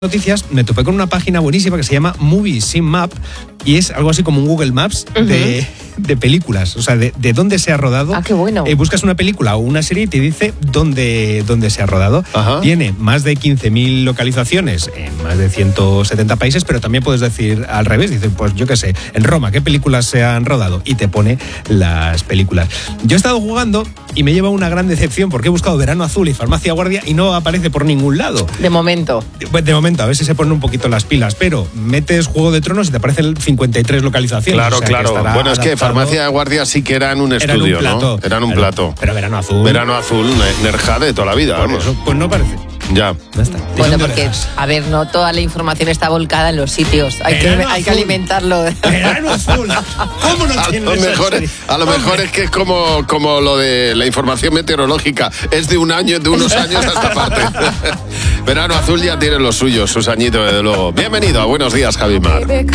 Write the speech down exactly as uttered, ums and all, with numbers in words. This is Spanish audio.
Noticias me topé con una página buenísima que se llama Movie Sim Map y es algo así como un Google Maps uh-huh. de, de películas, o sea, de, de dónde se ha rodado. Ah, qué bueno. Eh, buscas una película o una serie y te dice dónde, dónde se ha rodado. Ajá. Tiene más de quince mil localizaciones en más de ciento setenta países, pero también puedes decir al revés, dices, pues yo qué sé, en Roma, ¿qué películas se han rodado? Y te pone las películas. Yo he estado jugando y me lleva una gran decepción porque he buscado Verano Azul y Farmacia Guardia y no aparece por ningún lado. De momento. De, de momento, a ver si se ponen un poquito las pilas, pero metes Juego de Tronos y te aparecen cincuenta y tres localizaciones. Claro, o sea, claro. Bueno, adaptado. Es que Farmacia de Guardia sí que eran un estudio, eran un plato, ¿no? Eran un pero, plato. Pero Verano Azul. Verano Azul, Nerja de toda la vida, Por vamos. eso, pues no parece. Ya. Ya está. Bueno, porque, a ver, no toda la información está volcada en los sitios. Hay, que, hay que alimentarlo. Verano Azul. ¿Cómo no A lo tienes mejor, esa a lo mejor es que es como, como lo de la información meteorológica. Es de un año, de unos años a esta parte. Verano Azul ya tiene los suyos, sus añitos, desde luego. Bienvenido a Buenos Días, Javi Mar.